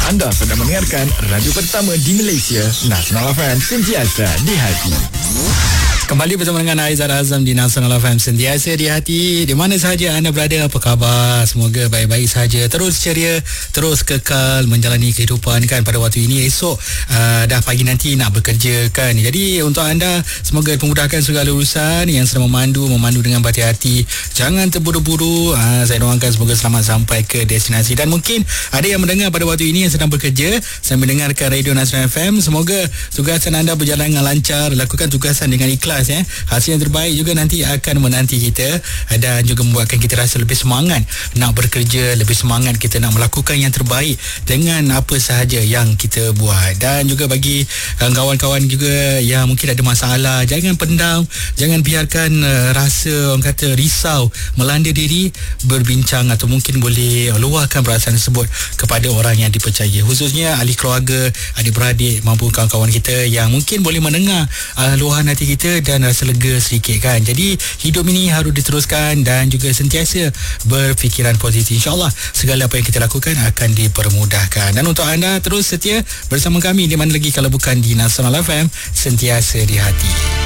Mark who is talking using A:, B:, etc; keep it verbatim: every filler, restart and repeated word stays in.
A: Anda sedang mendengarkan radio pertama di Malaysia, Nasional F M, sentiasa di hati.
B: Kembali bersama dengan Aizat Azam di Nasional F M, sentiasa di hati. Di mana sahaja anda berada, apa khabar? Semoga baik-baik saja. Terus ceria, terus kekal menjalani kehidupan kan pada waktu ini. Esok uh, dah pagi nanti nak bekerja kan. Jadi untuk anda, semoga memudahkan segala urusan. Yang sedang memandu, memandu dengan berhati-hati. Jangan terburu-buru. uh, Saya doakan semoga selamat sampai ke destinasi. Dan mungkin ada yang mendengar pada waktu ini yang sedang bekerja, saya mendengarkan Radio Nasional F M. Semoga tugasan anda berjalan dengan lancar. Lakukan tugasan dengan ikhlas. Ya. Hasil yang terbaik juga nanti akan menanti kita dan juga membuatkan kita rasa lebih semangat nak bekerja, lebih semangat kita nak melakukan yang terbaik dengan apa sahaja yang kita buat. Dan juga bagi kawan-kawan juga yang mungkin ada masalah, jangan pendam, jangan biarkan uh, rasa orang kata risau melanda diri, berbincang atau mungkin boleh luahkan perasaan tersebut kepada orang yang dipercaya, khususnya ahli keluarga, adik-beradik maupun kawan-kawan kita yang mungkin boleh mendengar uh, luahan hati kita dan rasa lega sedikit kan. Jadi hidup ini harus diteruskan dan juga sentiasa berfikiran positif. InsyaAllah segala apa yang kita lakukan akan dipermudahkan. Dan untuk anda terus setia bersama kami di mana lagi kalau bukan di Nasional F M, sentiasa di hati.